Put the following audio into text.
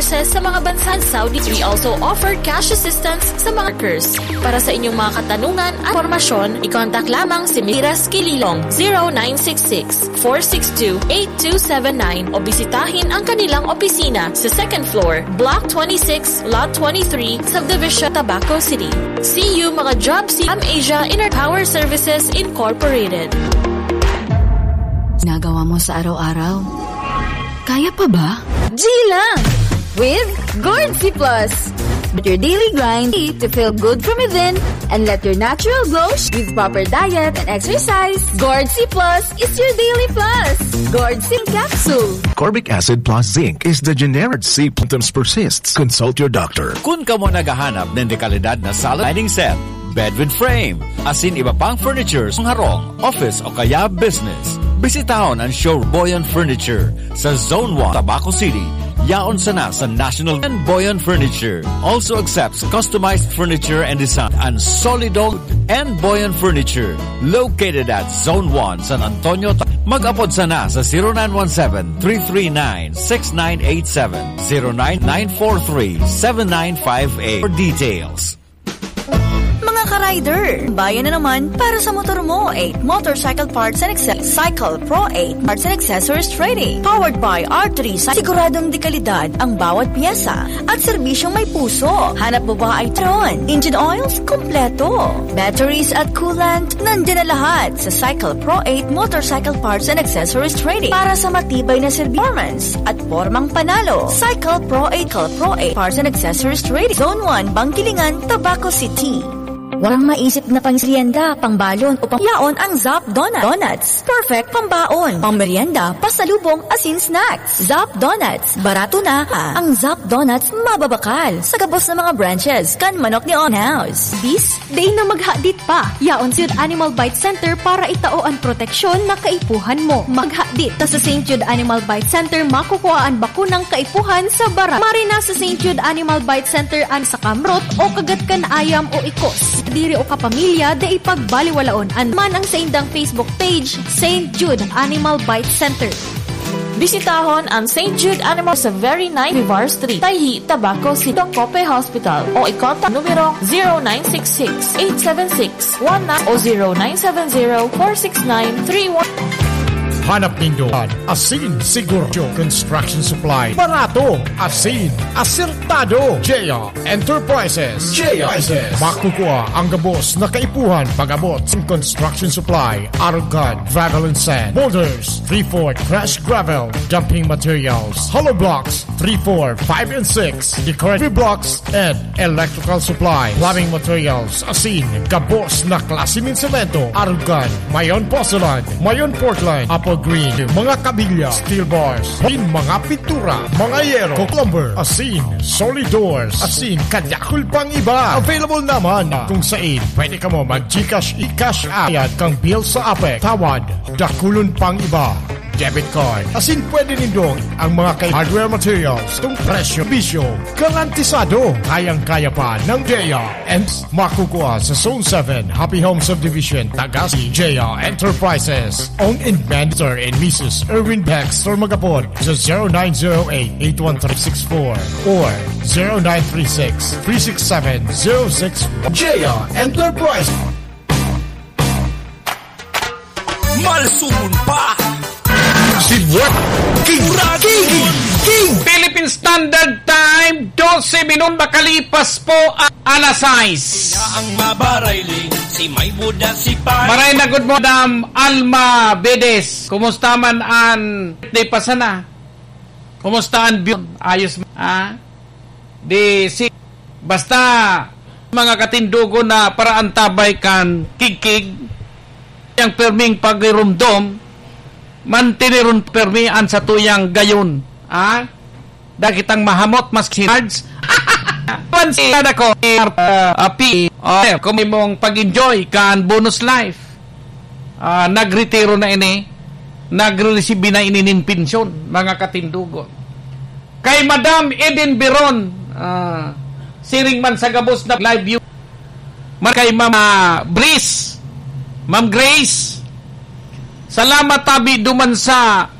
nurses sa mga bansang Saudi. We also offer cash assistance sa mga workers. Para sa inyong mga katanungan at informasyon, i-contact lamang si Miras Kililong 0966-462-8279 o bisitahin ang kanilang opisina sa 2nd floor, Block 26, Lot 23, Subdivision, Tabaco City. See you mga jobs si Asia Inner Power Services Incorporated. Nagawa mo sa araw-araw? Kaya pa ba? G lang! With Gourd C+. But your daily grind to feel good from within and let your natural glow with proper diet and exercise. Gourd C+ is your daily plus. Gourd C capsule. Corbic acid plus zinc is the generic C. Symptoms persists. Consult your doctor. Kung ka mo naghahanap ng dekalidad na solid lighting set, bed with frame, asin iba pang furnitures, harong, office o kaya business, bisitahon ang show Boyan Furniture sa Zone 1, Tabaco City. Yaon sana sa National and Boyan Furniture. Also accepts customized furniture and design and Solidol and Boyan Furniture. Located at Zone 1, San Antonio. Mag-apod sana sa 0917-339-6987, 09943-7958 for details. Ka-rider, bayan na naman para sa motor mo. 8 Motorcycle Parts and Accessories. Cycle Pro 8 Parts and Accessories Trading. Powered by R3. Siguradong dekalidad ang bawat piyesa at serbisyong may puso. Hanap mo ba ay tron? Engine oils? Kompleto. Batteries at coolant? Nandyan na lahat sa Cycle Pro 8 Motorcycle Parts and Accessories Trading para sa matibay na performance at formang panalo. Cycle Pro 8 Parts and Accessories Trading. Zone 1, Bangkilingan, Tabaco City. Walang maisip na pang-merienda, pang-balon o pang-yaon ang Zap Donuts. Perfect pang-baon, pang-merienda, pasalubong, asin snacks. Zap Donuts. Barato na ang Zap Donuts mababakal sa gabos ng mga branches kan manok ni On House. Bis, day na maghadit pa. Yaon Jude Animal Bite Center para itao ang proteksyon na kaipuhan mo. Maghadit ta sa St. Jude Animal Bite Center makukuha ang bakunang kaipuhan sa barat. Marina sa St. Jude Animal Bite Center an sa kamrot o kagat kan ayam o ikos. Diri o kapamilya da ipagbaliwalaon man ang sa indang Facebook page St. Jude Animal Bite Center. Bisitahon ang St. Jude Animal sa very nice Vivar Street, Tayhi, Tabaco City, Cope Hospital o i-contact numero 0966-876-19 o 0970-469-31. Hanap nindo Asin Siguro Construction Supply. Barato, asin, asertado. Jaya Enterprises. Makukuha ang gabos na kaipuhan pag-abot sa construction supply, Arugad, gravel and sand, boulders, 3-4 crash gravel, dumping materials, hollow blocks, 3-4, 5 and 6, decorative blocks, and electrical supply, plumbing materials, asin, gabos na klase ng semento, Arugad, Mayon Porcelain, Mayon Portland, Apple Green, mga kabilya, steel bars, mga pintura, mga yero, lumber, asin, solid doors, asin, kanyakul pang iba. Available naman kung saan pwede ka mo mag-Gcash, i-cash ayad kang bill sa APEC, tawad, dakulon pang iba. Debit card. Asin pwede nindong ang mga hardware materials kung presyo, bisyo, garantisado. Kayang-kaya pa ng Jaya and makukuha sa Zone 7, Happy Home Subdivision, Tagasi, Jaya Enterprises. Owned and manager in Mrs. Erwin Baxter Magapon sa 0908-81364 or 0936-367-06. Jaya Enterprises. Malsumun pa! King Philippine Standard Time 12 minuto makalipas po ang alas 6. Ang mabarayling si may buda si Pai. Maray na good Madam Alma Bedes. Kumusta man an birthday pa sana? Kumusta an ayos di si basta mga katindugo na para antabay kan kikig yang perming pagrirumdom mantiniron permian sa tuyang gayon. Dakitang mahamot mas cards. Pansina ko kung mong pag-enjoy kan bonus life. Nagretiro na ini. Nagre-receive na ininin pensyon mga katindugo. Kay Madam Eden Biron siring man sa gabos na live view. Kay Mama Brice, Ma'am Grace, salamat tabi duman sa